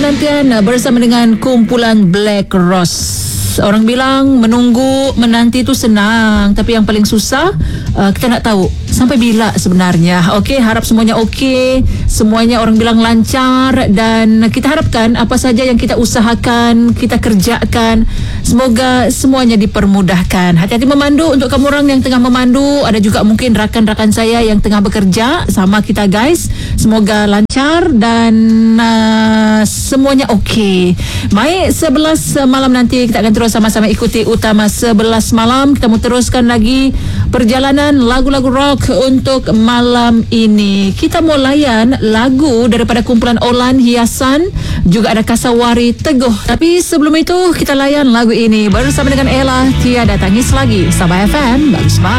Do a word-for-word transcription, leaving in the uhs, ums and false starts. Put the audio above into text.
penantian bersama dengan kumpulan Black Rose. Orang bilang menunggu, menanti itu senang, tapi yang paling susah uh, kita nak tahu sampai bila sebenarnya. Okey, harap semuanya okey, semuanya orang bilang lancar, dan kita harapkan apa saja yang kita usahakan, kita kerjakan, semoga semuanya dipermudahkan. Hati-hati memandu untuk kamu orang yang tengah memandu. Ada juga mungkin rakan-rakan saya yang tengah bekerja sama kita guys. Semoga lancar dan uh, semuanya okey. Baik, sebelas malam nanti kita akan terus sama-sama ikuti Utama sebelas malam. Kita mau teruskan lagi perjalanan lagu-lagu rock untuk malam ini. Kita mau layan lagu daripada kumpulan Olan Hiasan, juga ada Kasawari Teguh. Tapi sebelum itu kita layan lagu ini bersama dengan Ella, Tiada Tangis Lagi. Sabah F M, bagus banget.